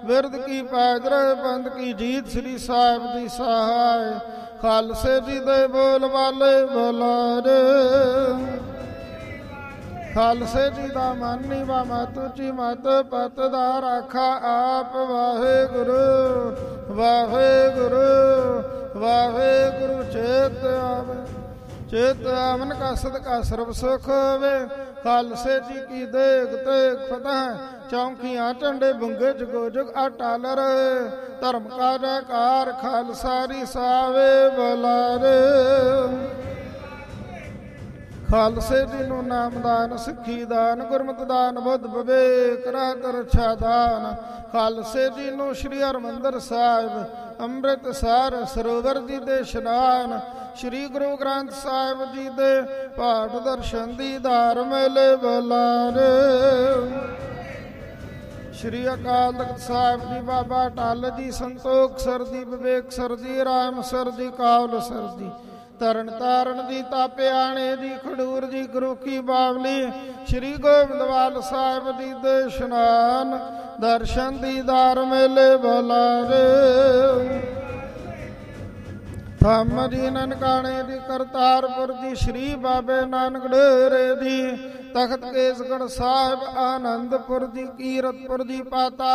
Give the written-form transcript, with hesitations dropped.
ਬਿਰਧ ਕੀ ਪੈਜ ਰਹੇ ਪੰਥ ਕੀ ਜੀਤ, ਸ੍ਰੀ ਸਾਹਿਬ ਦੀ ਸਹਾਇ। ਖਾਲਸੇ ਜੀ ਦੇ ਬੋਲ ਵਾਲੇ ਬੁਲਾਰੇ, ਖਾਲਸੇ ਜੀ ਦਾ ਮਨ ਨੀਵਾ ਮਤ ਉੱਚੀ ਮਤ, ਪਤ ਦਾ ਰਾਖਾ ਆਪ ਵਾਹਿਗੁਰੂ ਵਾਹਿਗੁਰੂ ਵਾਹਿਗੁਰੂ। ਚੇਤ ਆਵੇ ਚੇਤ ਆਵਨ ਕਾ ਸਦਕਾ ਸਰਬ ਸੁਖ ਹੋਵੇ। ਖਾਲਸੇ ਜੀ ਕੀ ਦੇਗ ਤੇਗ ਫਤਿਹ, ਚੌਂਕੀਆਂ ਝੰਡੇ ਬੁੰਗੇ ਜਗੋ ਜਗ ਅਟਲ ਰਹੇ। ਧਰਮ ਕਾ ਜੈਕਾਰ ਖਾਲਸਾ ਰਿਸਾਵੇ ਬੁਲਾਰੇ। ਖਾਲਸੇ ਜੀ ਨੂੰ ਨਾਮਦਾਨ, ਸਿੱਖੀ ਦਾਨ, ਗੁਰਮਤਿ ਦਾਨ, ਬੁੱਧ ਵਿਵੇਕ ਰਹਿਤ ਰਛਾ ਦਾਨ। ਖਾਲਸੇ ਜੀ ਨੂੰ ਸ਼੍ਰੀ ਹਰਿਮੰਦਰ ਸਾਹਿਬ, ਅੰਮ੍ਰਿਤਸਰ ਸਰੋਵਰ ਜੀ ਦੇ ਇਸ਼ਨਾਨ, ਸ਼੍ਰੀ ਗੁਰੂ ਗ੍ਰੰਥ ਸਾਹਿਬ ਜੀ ਦੇ ਪਾਠ ਦਰਸ਼ਨ ਦੀਦਾਰ ਮੇਲੇ ਬੁਲਾਰੇ। ਸ਼੍ਰੀ ਅਕਾਲ ਤਖਤ ਸਾਹਿਬ ਜੀ, ਬਾਬਾ ਅਟਲ ਜੀ, ਸੰਤੋਖ ਸਰ ਜੀ, ਵਿਵੇਕ ਸਰ ਜੀ, ਰਾਮ ਸਰ ਜੀ, ਕਾਬਲ ਸਰ ਜੀ, ਤਰਨ ਤਾਰਨ ਜੀ, ਤਾਪਿਆਣੇ ਜੀ, ਖਡੂਰ ਜੀ, ਗੁਰੂ ਕੀ ਬਾਵਲੀ, ਸ਼੍ਰੀ ਗੋਬਿੰਦਵਾਲ ਸਾਹਿਬ ਜੀ ਦੇ ਇਸ਼ਨਾਨ, ਦਰਸ਼ਨ ਦੀਦਾਰ ਮੇਲੇ ਬੁਲਾਰੇ। ਥੰਮ ਜੀ, ਨਨਕਾਣੇ ਦੀ, ਕਰਤਾਰਪੁਰ ਦੀ, ਸ਼੍ਰੀ ਬਾਬੇ ਨਾਨਕ ਡੇਰੇ ਦੀ, ਤਖਤ ਕੇਸਗੜ੍ਹ ਸਾਹਿਬ, ਆਨੰਦਪੁਰ ਦੀ, ਕੀਰਤਪੁਰ ਦੀ, ਪਾਤਾ